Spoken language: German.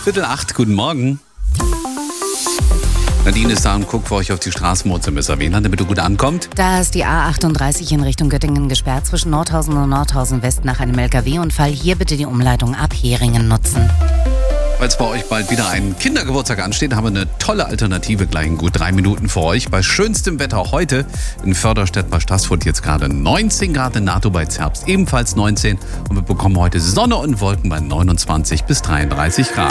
7:45, guten Morgen. Nadine ist da und guckt für euch auf die Straßenmesser. Wen hat, damit du gut ankommt? Da ist die A38 in Richtung Göttingen gesperrt zwischen Nordhausen und Nordhausen West nach einem LKW-Unfall. Hier bitte die Umleitung ab Heringen nutzen. Falls bei euch bald wieder ein Kindergeburtstag ansteht, haben wir eine tolle Alternative gleich in gut 3 Minuten für euch. Bei schönstem Wetter heute in Förderstedt bei Staßfurt jetzt gerade 19 Grad, in NATO bei Zerbst ebenfalls 19. Und wir bekommen heute Sonne und Wolken bei 29 bis 33 Grad.